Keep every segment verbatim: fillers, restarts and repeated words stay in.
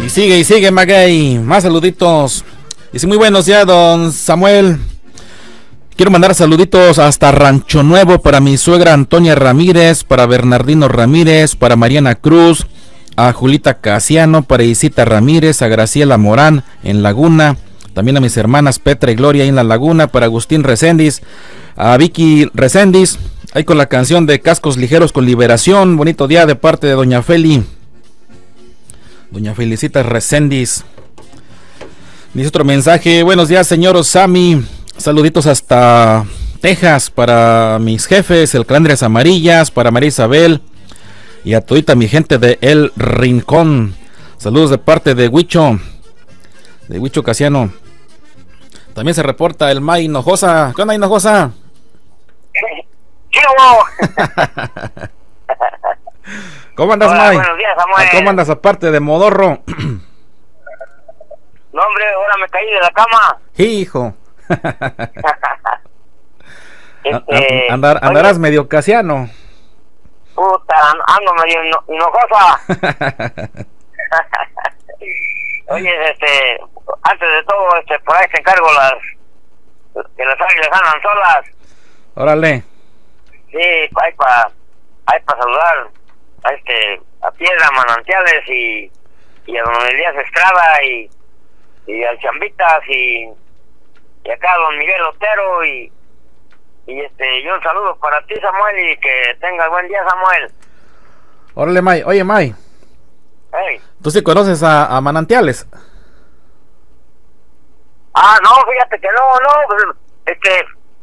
Y sigue, y sigue, Maguey. Más saluditos. Dice, muy buenos días, don Samuel. Quiero mandar saluditos hasta Rancho Nuevo para mi suegra Antonia Ramírez, para Bernardino Ramírez, para Mariana Cruz, a Julita Casiano, para Isita Ramírez, a Graciela Morán en Laguna, también a mis hermanas Petra y Gloria en La Laguna, para Agustín Recendis, a Vicky Recendis, ahí con la canción de Cascos Ligeros con Liberación. Bonito día de parte de doña Feli. Doña Felicita Recendis. Dice otro mensaje, buenos días señor Osami, saluditos hasta Texas para mis jefes, el Calandrias Amarillas, para María Isabel y a todita mi gente de El Rincón. Saludos de parte de Huicho, de Huicho Casiano. También se reporta el May Hinojosa. ¿Qué onda, Hinojosa? ¿Cómo andas, Hola, May? buenos días, Samuel. ¿Cómo andas aparte de Modorro? No, hombre, ahora me caí de la cama. Hijo. este, Andar, andarás oye, medio casiano. Puta, ando medio hino- hinojosa. Oye, este, antes de todo, este, por ahí te encargo las, que las águilas andan solas. Órale. Sí, hay para, hay para saludar a este, a Piedra Manantiales y, y a don Elías Estrada y, y al Chambitas y, y acá a don Miguel Otero y, y este, y un saludo para ti, Samuel, y que tengas buen día, Samuel. Órale, May. Oye, May, Hey. ¿tú sí conoces a, a Manantiales? Ah, no, fíjate que no, no, pues, este,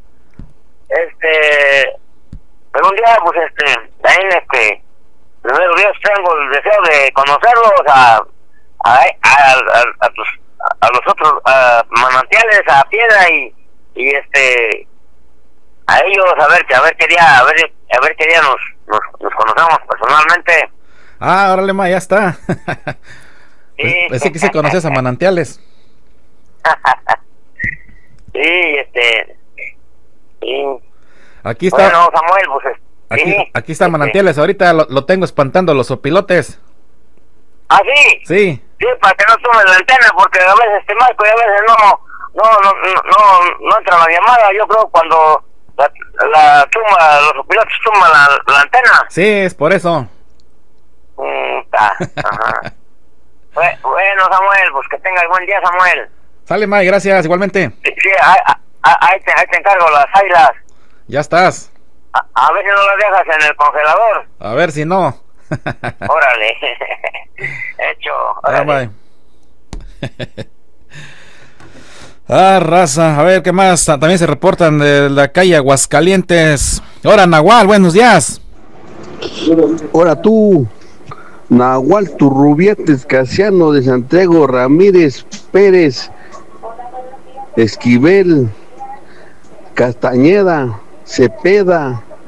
este, pero un día, pues, este, también, este, primero días tengo el deseo de conocerlos a, a, a, a, a, tus, a los otros a Manantiales, a Piedra y, y este, a ellos, a ver, a ver qué día, a ver, a ver qué día nos, nos, nos conocemos personalmente. Ah, órale, May, ya está. Sí. Pensé que sí conoces a Manantiales. Sí, este, sí. Aquí está. Bueno, Samuel, pues, Aquí, sí, aquí está este, Manantiales. Ahorita lo, lo tengo espantando a los opilotes. ¿ah, sí? Sí. Sí, para que no tome la antena, porque a veces te marco y a veces no, no, no, no, no, no entra la llamada. Yo creo cuando la, la tumba, los pilotos tumban la, la antena. Sí, es por eso. Mm, ta, ajá. Bue- Bueno, Samuel, pues que tengas buen día, Samuel. Sale, May, gracias, igualmente. Sí, sí, ahí, ahí, ahí te, ahí te encargo las águilas. Ya estás. A, a ver si no las dejas en el congelador. A ver si no. Órale. Hecho. Ah, Órale. May. Ah, raza. A ver, ¿qué más? También se reportan de la calle Aguascalientes. Hola, Nahual, buenos días. Ahora tú, Nahual Turrubietes Casiano de Santiago Ramírez Pérez Esquivel Castañeda Cepeda